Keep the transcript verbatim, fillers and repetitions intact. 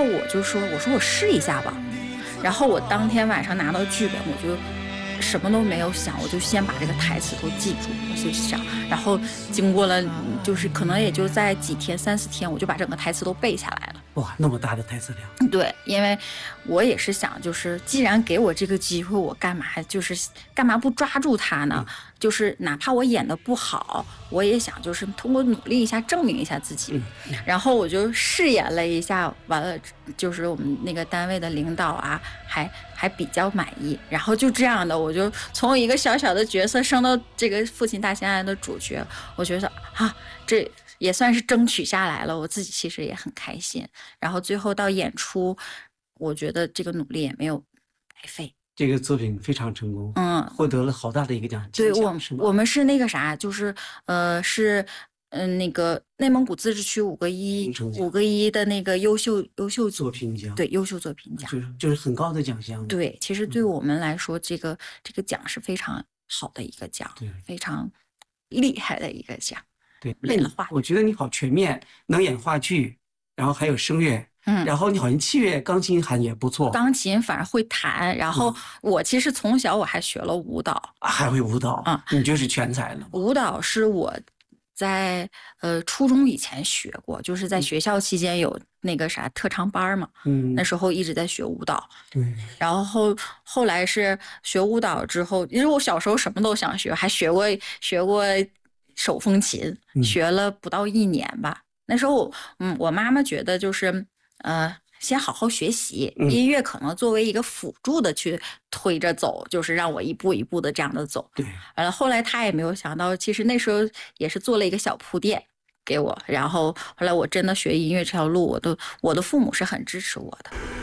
后我就说我说我试一下吧，然后我当天晚上拿到剧本，我就什么都没有想，我就先把这个台词都记住，我就想，然后经过了就是可能也就在几天三四天，我就把整个台词都背下来了。 哇，那么大的台词量！ 对，因为我也是想，就是既然给我这个机会，我干嘛就是干嘛不抓住它呢？嗯、就是哪怕我演的不好，我也想就是通过努力一下证明一下自己。嗯嗯、然后我就试演了一下，完了就是我们那个单位的领导啊，还还比较满意。然后就这样的，我就从一个小小的角色升到这个父亲大先爱的主角，我觉得啊，这。也算是争取下来了，我自己其实也很开心。然后最后到演出，我觉得这个努力也没有白费。 这个作品非常成功，嗯，获得了好大的一个奖。 对，我我们是那个啥，就是呃是嗯、呃、那个内蒙古自治区五个一五个一的那个优秀优秀作品奖， 对，优秀作品奖， 就是就是很高的奖项。 对，其实对我们来说，嗯、这个这个奖是非常好的一个奖， 对， 非常厉害的一个奖。 对，演了话，我觉得你好全面，能演话剧，然后还有声乐，嗯，然后你好像器乐钢琴还也不错， 钢琴反而会弹，然后我其实从小我还学了舞蹈， 啊、还会舞蹈啊，你就是全才了。 舞蹈是我在呃初中以前学过，就是在学校期间有那个啥特长班嘛，嗯，那时候一直在学舞蹈， 对， 然后后后来是学舞蹈之后，因为我小时候什么都想学，还学过学过。手风琴学了不到一年吧，嗯、那时候我嗯，我妈妈觉得就是呃，先好好学习，嗯、音乐可能作为一个辅助的去推着走，就是让我一步一步的这样的走。 对， 完了后来她也没有想到，其实那时候也是做了一个小铺垫给我，然后后来我真的学音乐这条路，我都我的父母是很支持我的。